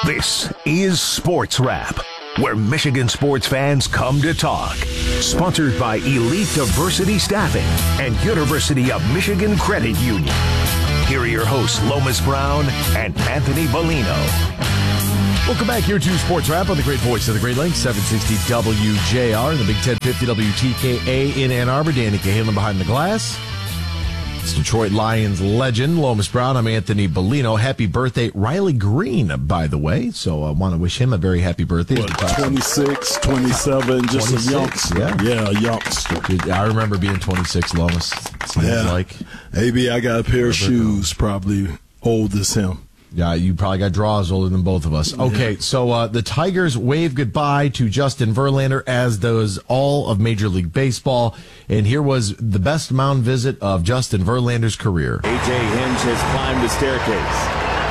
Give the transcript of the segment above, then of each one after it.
This is Sports Wrap, where Michigan sports fans come to talk. Sponsored by Elite Diversity Staffing and University of Michigan Credit Union. Here are your hosts, Lomas Brown and Anthony Bellino. Welcome back here to Sports Wrap on the great voice of the Great Lakes, 760 WJR, the Big 1050 WTKA in Ann Arbor. Danny Cahalan behind the glass. It's Detroit Lions legend, Lomas Brown. I'm Anthony Bellino. Happy birthday, Riley Green, by the way. So I want to wish him a very happy birthday. 26, 27, just 26, a youngster. Yeah, a youngster. I remember being 26, Lomas. Like. Maybe I got a pair of shoes, probably old as him. Yeah, you probably got draws older than both of us. Okay, so the Tigers wave goodbye to Justin Verlander, as does all of Major League Baseball. And here was the best mound visit of Justin Verlander's career. A.J. Hinch has climbed the staircase.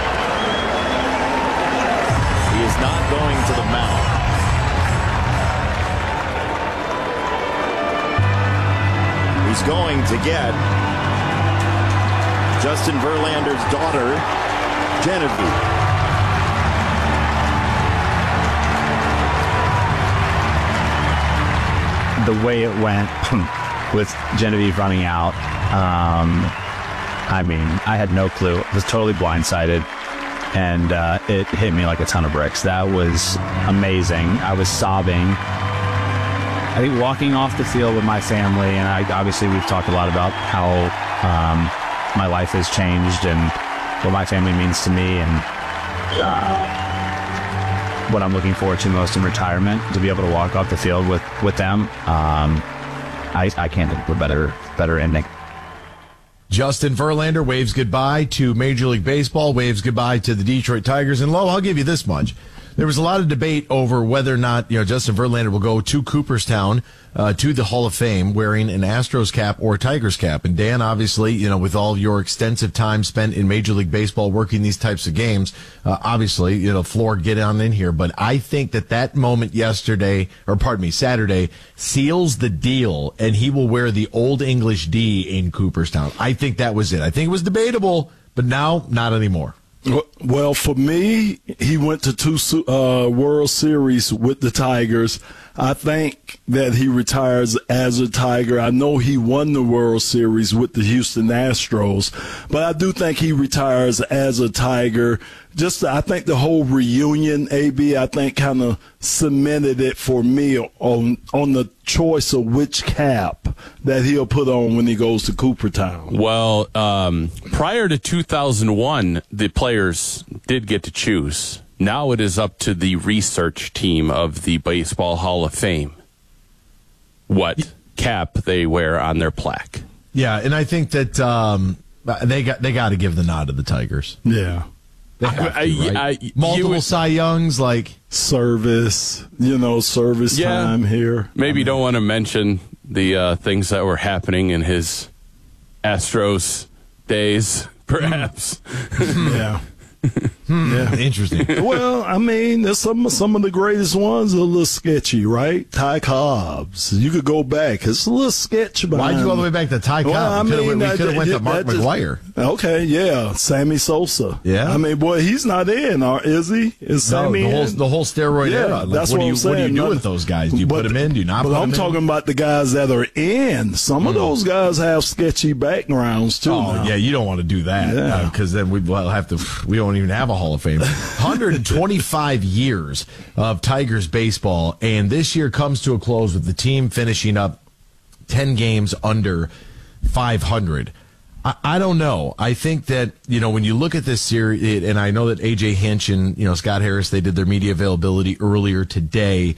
He is not going to the mound. He's going to get Justin Verlander's daughter, Genevieve. The way it went with Genevieve running out, I mean, I had no clue. I was totally blindsided, and it hit me like a ton of bricks. That was amazing. I was sobbing. I think walking off the field with my family, and obviously we've talked a lot about how my life has changed and what my family means to me, and what I'm looking forward to most in retirement, to be able to walk off the field with them. I can't think of a better ending. Justin Verlander waves goodbye to Major League Baseball, waves goodbye to the Detroit Tigers. And I'll give you this much. There was a lot of debate over whether or not, Justin Verlander will go to Cooperstown, to the Hall of Fame wearing an Astros cap or a Tigers cap. And Dan, obviously, with all your extensive time spent in Major League Baseball working these types of games, obviously, Floor, get on in here. But I think that moment Saturday, seals the deal, and he will wear the Old English D in Cooperstown. I think that was it. I think it was debatable, but now not anymore. Well, for me, he went to two World Series with the Tigers. I think that he retires as a Tiger. I know he won the World Series with the Houston Astros, but I do think he retires as a Tiger. I think the whole reunion, I think kind of cemented it for me on the choice of which cap that he'll put on when he goes to Cooperstown. Well, prior to 2001, the players did get to choose. Now it is up to the research team of the Baseball Hall of Fame what cap they wear on their plaque. Yeah, and I think that they got to give the nod to the Tigers. Yeah. They have to, right? Multiple Cy Youngs, like service, time here. Maybe you don't want to mention the things that were happening in his Astros days, perhaps. Yeah. Yeah, interesting. Well, I mean, there's some of the greatest ones are a little sketchy, right? Ty Cobb's. You could go back. It's a little sketch. Why'd you go all the way back to Ty Cobb? Well, we could have went to Mark McGwire. Okay, yeah, Sammy Sosa. Yeah, I mean, boy, he's not in, is he? Is Sammy the whole steroid era? That's what I'm saying. What do you do with those guys? Do you put them in? Do you not? But I'm talking about the guys that are in. Some of those guys have sketchy backgrounds too. Oh, yeah, you don't want to do that because then we'll have to. We don't even have a Hall of Fame. 125 years of Tigers baseball, and this year comes to a close with the team finishing up 10 games under 500. I don't know. I think that, when you look at this series, and I know that A.J. Hinch and, Scott Harris, they did their media availability earlier today.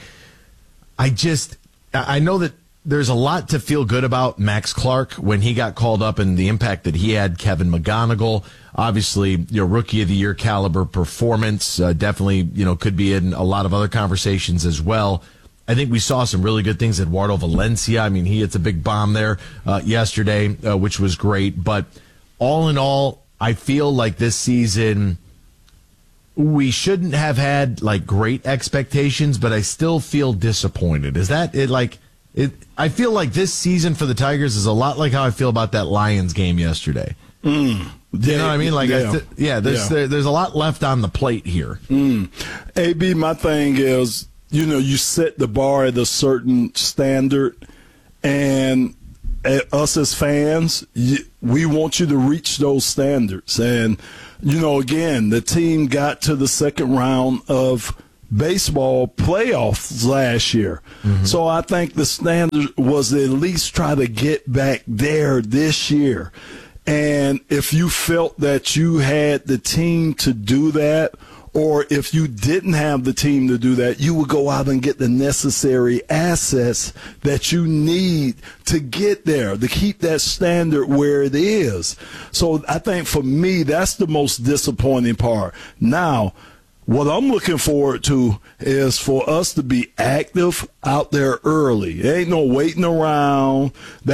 I know that there's a lot to feel good about Max Clark when he got called up and the impact that he had. Kevin McGonigal, obviously, Rookie of the Year caliber performance, definitely, could be in a lot of other conversations as well. I think we saw some really good things. Eduardo Valencia, I mean, he hits a big bomb there yesterday, which was great. But all in all, I feel like this season we shouldn't have had great expectations, but I still feel disappointed. Is that it? I feel like this season for the Tigers is a lot like how I feel about that Lions game yesterday. You know what I mean? Like, there's a lot left on the plate here. AB, my thing is, you set the bar at a certain standard, and us as fans, we want you to reach those standards. And, again, the team got to the second round of baseball playoffs last year. So I think the standard was to at least try to get back there this year. And if you felt that you had the team to do that, or if you didn't have the team to do that, you would go out and get the necessary assets that you need to get there, to keep that standard where it is. So I think for me, that's the most disappointing part. Now, what I'm looking forward to is for us to be active out there early. There ain't no waiting around.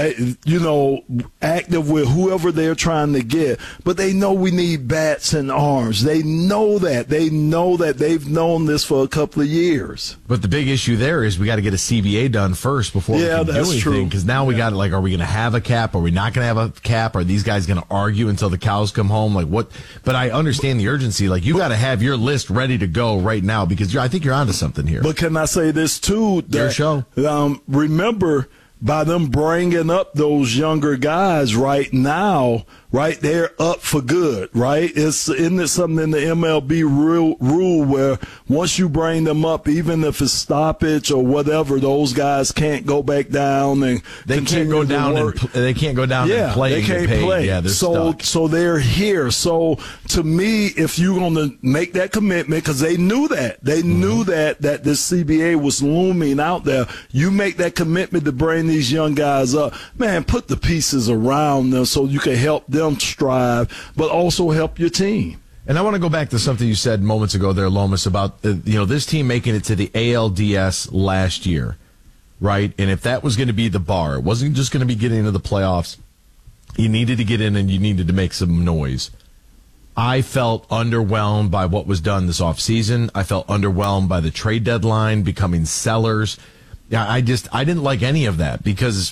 Active with whoever they're trying to get. But they know we need bats and arms. They know that. They know that. They've known this for a couple of years. But the big issue there is we got to get a CBA done first before we can do anything. Because now we got are we going to have a cap? Are we not going to have a cap? Are these guys going to argue until the cows come home? Like what? But I understand the urgency. Like you got to have your list ready to go right now because I think you're onto something here. But can I say this too? Your show. Remember, by them bringing up those younger guys right now, right, they're up for good, right? Isn't it something in the MLB rule where once you bring them up, even if it's stoppage or whatever, those guys can't go back down and they can't go down and they can't go down and play. They can't play. Yeah, so they're here. So to me, if you're going to make that commitment, because they knew that knew that this CBA was looming out there, you make that commitment to bring these young guys up. Man, put the pieces around them so you can help them strive, but also help your team. And I want to go back to something you said moments ago there, Lomas, about this team making it to the ALDS last year, right? And if that was going to be the bar, it wasn't just going to be getting into the playoffs. You needed to get in and you needed to make some noise. I felt underwhelmed by what was done this offseason. I felt underwhelmed by the trade deadline, becoming sellers. Yeah, I didn't like any of that because,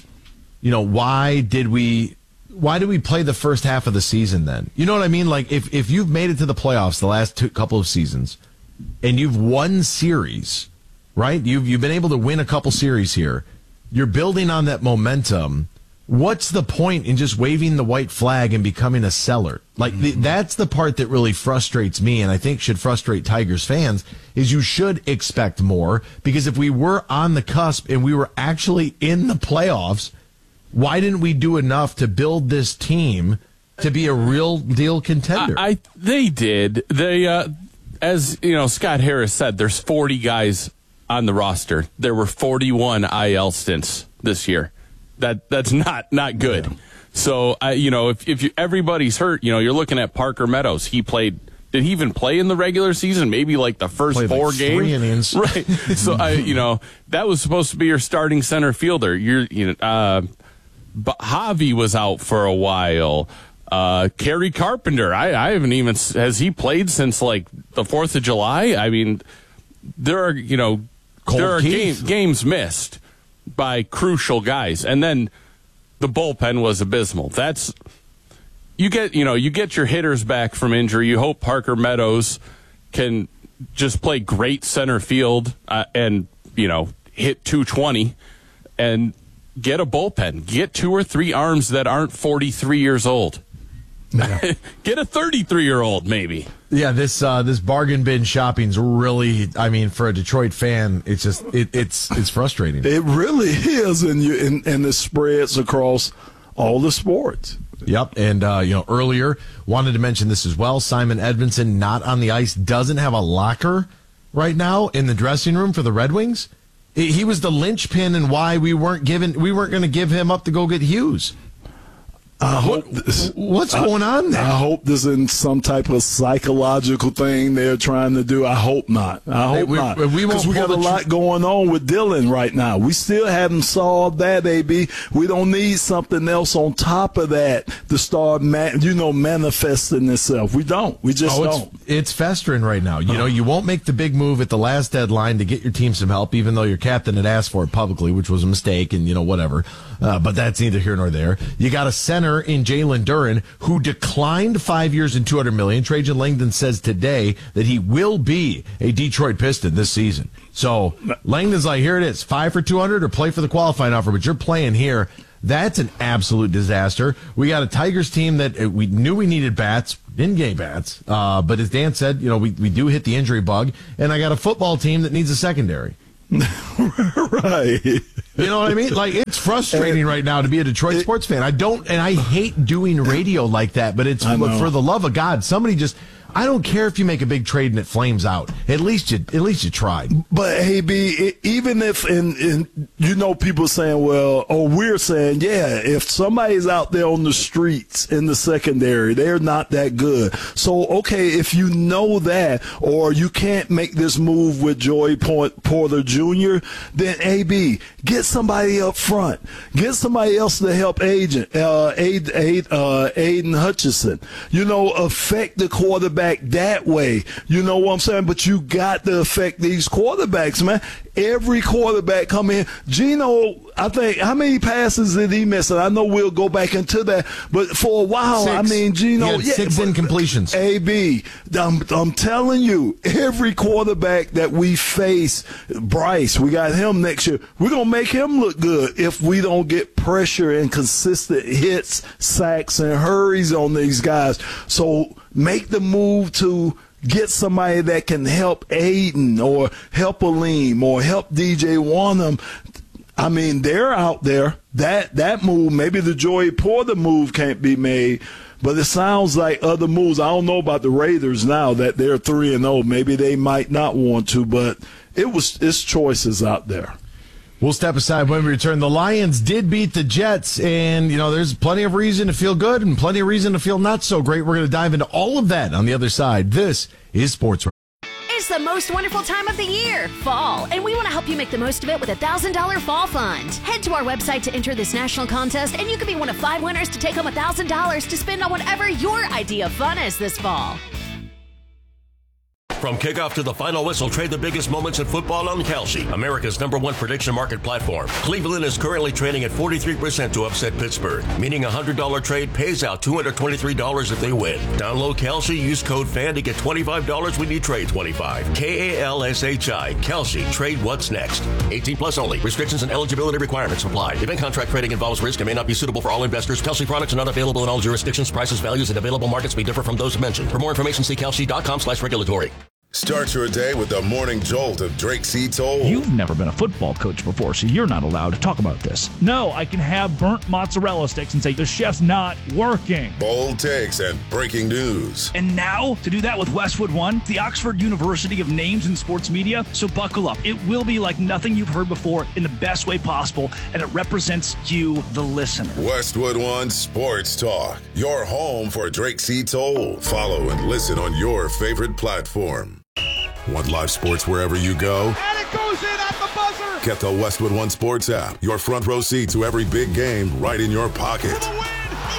why did we play the first half of the season then? You know what I mean? Like if you've made it to the playoffs the last couple of seasons and you've won series, right? You've been able to win a couple series here. You're building on that momentum. What's the point in just waving the white flag and becoming a seller? Like that's the part that really frustrates me, and I think should frustrate Tigers fans, is you should expect more, because if we were on the cusp and we were actually in the playoffs, why didn't we do enough to build this team to be a real deal contender? They did. They, as Scott Harris said, there's 40 guys on the roster. There were 41 IL stints this year. That's not good. Yeah. So if everybody's hurt, you're looking at Parker Meadows. Did he even play in the regular season? Maybe like the first four games. 3 innings. Right. So that was supposed to be your starting center fielder. But Javi was out for a while. Kerry Carpenter, I haven't even, has he played since like the 4th of July? I mean, there are games missed by crucial guys. And then the bullpen was abysmal. You get your hitters back from injury. You hope Parker Meadows can just play great center field and hit 220 and get a bullpen. Get 2 or 3 arms that aren't 43 years old. Yeah. Get a 33-year-old maybe. Yeah, this bargain bin shopping's really, for a Detroit fan, it's just it's frustrating. It really is, and it spreads across all the sports. Yep, and earlier wanted to mention this as well. Simon Edmondson not on the ice, doesn't have a locker right now in the dressing room for the Red Wings. He was the linchpin in why we weren't going to give him up to go get Hughes. What's going on there? I hope this isn't some type of psychological thing they're trying to do. I hope not. Not. Because we got a lot going on with Dylan right now. We still haven't solved that, AB. We don't need something else on top of that to start, manifesting itself. We don't. We just don't. It's festering right now. You won't make the big move at the last deadline to get your team some help, even though your captain had asked for it publicly, which was a mistake and, whatever. But that's neither here nor there. You got a center center in Jalen Duren, who declined 5 years and $200 million. Trajan Langdon says today that he will be a Detroit Piston this season. So Langdon's like, here it is, 5 for $200 or play for the qualifying offer, but you're playing here. That's an absolute disaster. We got a Tigers team that we knew we needed bats, didn't get bats, but as Dan said, we do hit the injury bug, and I got a football team that needs a secondary. Right. You know what I mean? Like, it's frustrating right now to be a Detroit sports fan. I hate doing radio like that, but it's for the love of God, somebody just, I don't care if you make a big trade and it flames out. At least you tried. But hey, B, even if people saying, we're saying, yeah, if somebody's out there on the streets in the secondary, they're not that good. So okay, if you know that, or you can't make this move with Joey Porter Jr., then AB, get somebody up front, get somebody else to help Aiden Hutchinson. Affect the quarterback that way. You know what I'm saying? But you got to affect these quarterbacks, man. Every quarterback come in. Geno, I think, how many passes did he miss? And I know we'll go back into that, but for a while, 6. Geno, 6 incompletions. AB, I'm telling you, every quarterback that we face, Bryce, we got him next year. We're gonna make him look good if we don't get pressure and consistent hits, sacks, and hurries on these guys. So make the move to get somebody that can help Aiden or help Aleem or help DJ Wanham. I mean, they're out there. That move, maybe the Joey Porter move can't be made, but it sounds like other moves. I don't know about the Raiders now that they're 3-0. Maybe they might not want to, but it's choices out there. We'll step aside when we return. The Lions did beat the Jets, and, there's plenty of reason to feel good and plenty of reason to feel not so great. We're going to dive into all of that on the other side. This is Sports. It's the most wonderful time of the year, fall, and we want to help you make the most of it with a $1,000 fall fund. Head to our website to enter this national contest, and you could be one of 5 winners to take home $1,000 to spend on whatever your idea of fun is this fall. From kickoff to the final whistle, trade the biggest moments in football on Kalshi, America's #1 prediction market platform. Cleveland is currently trading at 43% to upset Pittsburgh, meaning a $100 trade pays out $223 if they win. Download Kalshi, use code FAN to get $25 when you trade 25. KALSHI, Kalshi, trade what's next. 18 plus only. Restrictions and eligibility requirements apply. Event contract trading involves risk and may not be suitable for all investors. Kalshi products are not available in all jurisdictions. Prices, values, and available markets may differ from those mentioned. For more information, see kalshi.com/regulatory. Start your day with the morning jolt of Drake C. Toll. You've never been a football coach before, so you're not allowed to talk about this. No, I can have burnt mozzarella sticks and say the chef's not working. Bold takes and breaking news. And now, to do that with Westwood One, the Oxford University of names in sports media. So buckle up. It will be like nothing you've heard before in the best way possible, and it represents you, the listener. Westwood One Sports Talk, your home for Drake C. Toll. Follow and listen on your favorite platform. Want live sports wherever you go? And it goes in at the buzzer! Get the Westwood One Sports app. Your front row seat to every big game right in your pocket. For the win!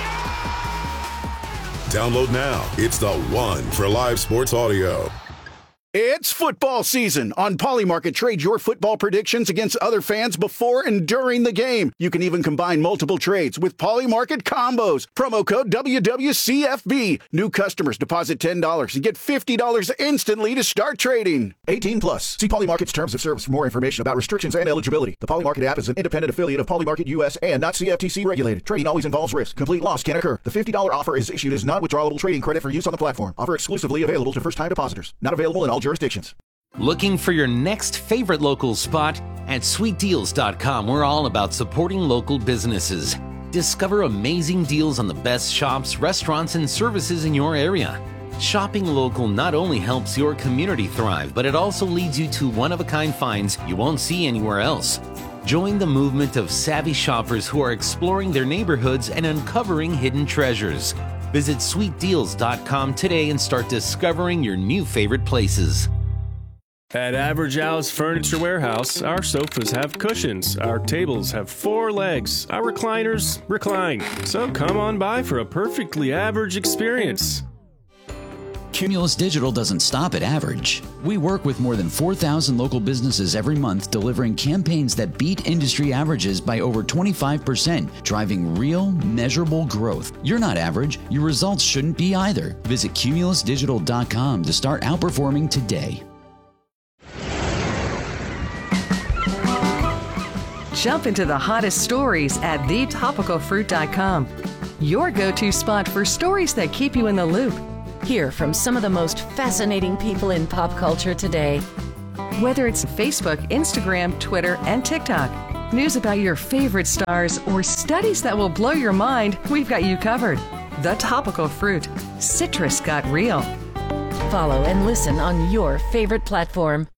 Yeah! Download now. It's the one for live sports audio. It's football season. On Polymarket, trade your football predictions against other fans before and during the game. You can even combine multiple trades with Polymarket combos. Promo code WWCFB. New customers deposit $10 and get $50 instantly to start trading. 18 plus. See Polymarket's terms of service for more information about restrictions and eligibility. The Polymarket app is an independent affiliate of Polymarket US and not CFTC regulated. Trading always involves risk. Complete loss can occur. The $50 offer is issued as non-withdrawable trading credit for use on the platform. Offer exclusively available to first-time depositors. Not available in all jurisdictions. Looking for your next favorite local spot? At sweetdeals.com, we're all about supporting local businesses. Discover amazing deals on the best shops, restaurants, and services in your area. Shopping local not only helps your community thrive, but it also leads you to one-of-a-kind finds you won't see anywhere else. Join the movement of savvy shoppers who are exploring their neighborhoods and uncovering hidden treasures. Visit sweetdeals.com today and start discovering your new favorite places. At Average Al's Furniture Warehouse, our sofas have cushions, our tables have 4 legs, our recliners recline. So come on by for a perfectly average experience. Cumulus Digital doesn't stop at average. We work with more than 4,000 local businesses every month, delivering campaigns that beat industry averages by over 25%, driving real, measurable growth. You're not average. Your results shouldn't be either. Visit cumulusdigital.com to start outperforming today. Jump into the hottest stories at thetopicalfruit.com. Your go-to spot for stories that keep you in the loop. Hear from some of the most fascinating people in pop culture today. Whether it's Facebook, Instagram, Twitter, and TikTok, news about your favorite stars, or studies that will blow your mind, we've got you covered. The Topical Fruit. Citrus got real. Follow and listen on your favorite platform.